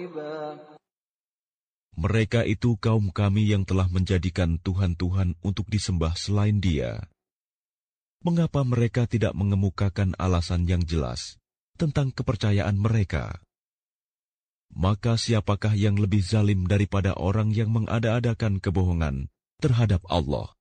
Mereka itu kaum kami yang telah menjadikan Tuhan-Tuhan untuk disembah selain Dia. Mengapa mereka tidak mengemukakan alasan yang jelas tentang kepercayaan mereka? Maka siapakah yang lebih zalim daripada orang yang mengada-adakan kebohongan terhadap Allah?